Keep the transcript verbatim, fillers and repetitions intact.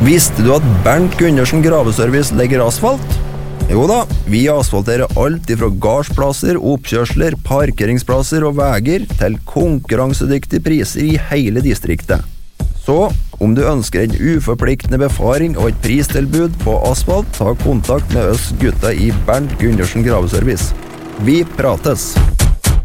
Visste du at Bernt Gundersen Graveservice legger asfalt? Jo da, vi asfalterer alt ifra garsplasser, oppkjørsler, parkeringsplasser og veger til konkurransedyktige priser i hele distriktet. Så, om du ønsker en uforpliktende befaring og et pristilbud på asfalt, ta kontakt med oss gutta i Bernt Gundersen Graveservice. Vi prates!